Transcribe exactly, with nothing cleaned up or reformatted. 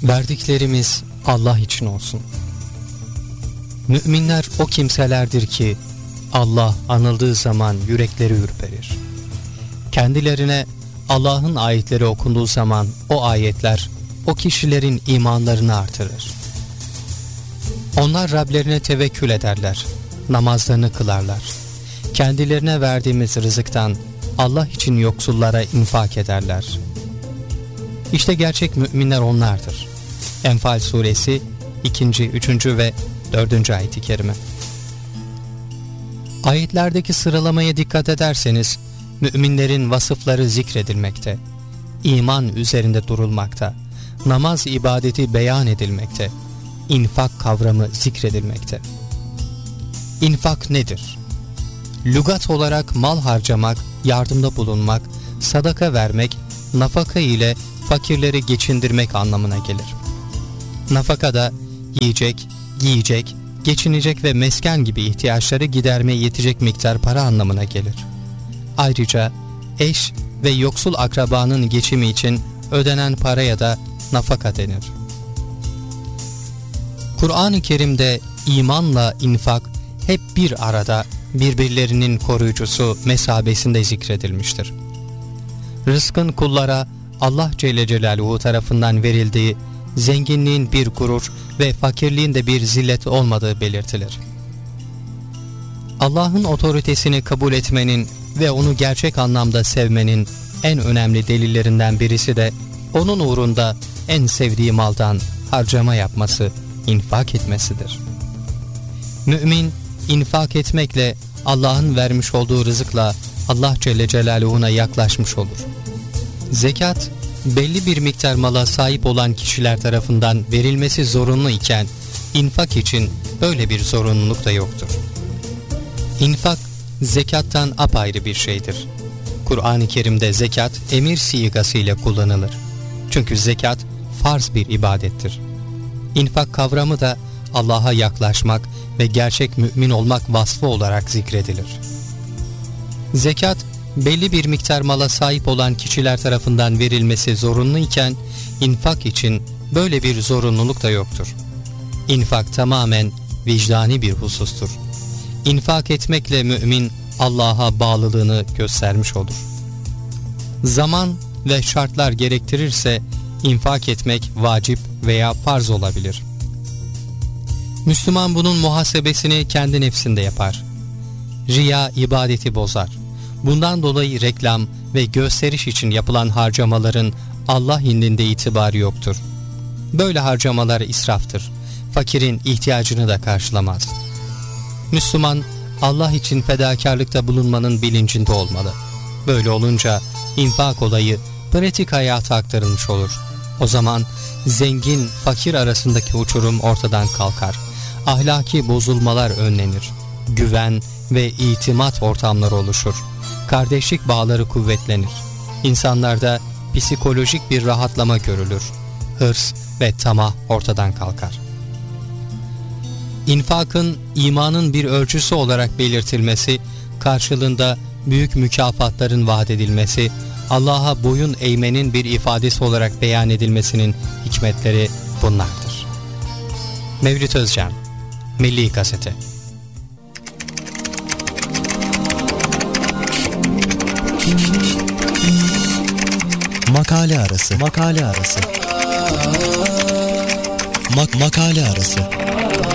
Verdiklerimiz Allah için olsun. Müminler o kimselerdir ki Allah anıldığı zaman yürekleri ürperir. Kendilerine Allah'ın ayetleri okunduğu zaman o ayetler o kişilerin imanlarını artırır. Onlar Rablerine tevekkül ederler, namazlarını kılarlar. Kendilerine verdiğimiz rızıktan Allah için yoksullara infak ederler. İşte gerçek müminler onlardır. Enfal suresi ikinci, üçüncü ve dördüncü ayet-i kerime. Ayetlerdeki sıralamaya dikkat ederseniz müminlerin vasıfları zikredilmekte, iman üzerinde durulmakta, namaz ibadeti beyan edilmekte, infak kavramı zikredilmekte. İnfak nedir? Lügat olarak mal harcamak, yardımda bulunmak, sadaka vermek, nafaka ile fakirleri geçindirmek anlamına gelir. Nafaka da yiyecek, giyecek, geçinecek ve mesken gibi ihtiyaçları gidermeye yetecek miktar para anlamına gelir. Ayrıca eş ve yoksul akrabanın geçimi için ödenen paraya da nafaka denir. Kur'an-ı Kerim'de imanla infak hep bir arada birbirlerinin koruyucusu mesabesinde zikredilmiştir. Rızkın kullara Allah Celle Celaluhu tarafından verildiği, zenginliğin bir gurur ve fakirliğin de bir zillet olmadığı belirtilir. Allah'ın otoritesini kabul etmenin ve onu gerçek anlamda sevmenin en önemli delillerinden birisi de onun uğrunda en sevdiği maldan harcama yapması, infak etmesidir. Mümin, infak etmekle Allah'ın vermiş olduğu rızıkla Allah Celle Celaluhu'na yaklaşmış olur. Zekat, belli bir miktar mala sahip olan kişiler tarafından verilmesi zorunlu iken, infak için böyle bir zorunluluk da yoktur. İnfak, zekattan apayrı bir şeydir. Kur'an-ı Kerim'de zekat emir sigası ile kullanılır. Çünkü zekat farz bir ibadettir. İnfak kavramı da Allah'a yaklaşmak ve gerçek mümin olmak vasfı olarak zikredilir. Zekat, belli bir miktar mala sahip olan kişiler tarafından verilmesi zorunlu iken, infak için böyle bir zorunluluk da yoktur. İnfak tamamen vicdani bir husustur. İnfak etmekle mümin Allah'a bağlılığını göstermiş olur. Zaman ve şartlar gerektirirse infak etmek vacip veya farz olabilir. Müslüman bunun muhasebesini kendi nefsinde yapar. Riya ibadeti bozar. Bundan dolayı reklam ve gösteriş için yapılan harcamaların Allah indinde itibarı yoktur. Böyle harcamalar israftır. Fakirin ihtiyacını da karşılamaz. Müslüman Allah için fedakarlıkta bulunmanın bilincinde olmalı. Böyle olunca infak olayı pratik hayata aktarılmış olur. O zaman zengin fakir arasındaki uçurum ortadan kalkar. Ahlaki bozulmalar önlenir. Güven ve itimat ortamları oluşur. Kardeşlik bağları kuvvetlenir. İnsanlarda psikolojik bir rahatlama görülür. Hırs ve tamah ortadan kalkar. İnfakın imanın bir ölçüsü olarak belirtilmesi, karşılığında büyük mükafatların vaat edilmesi, Allah'a boyun eğmenin bir ifadesi olarak beyan edilmesinin hikmetleri bunlardır. Mevlüt Özcan, Milli Gazete. Makale arası. Makale arası. Mak makale arası.